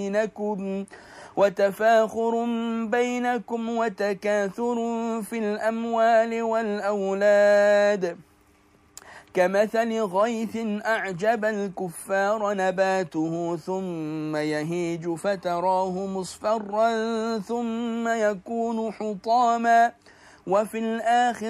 بينكم وتفاخر بينكم وتكاثر في الأموال والأولاد كمثل غيث أعجب الكفار نباته ثم يهيج فتراه مصفرا ثم يكون حطاما وفي الآخرة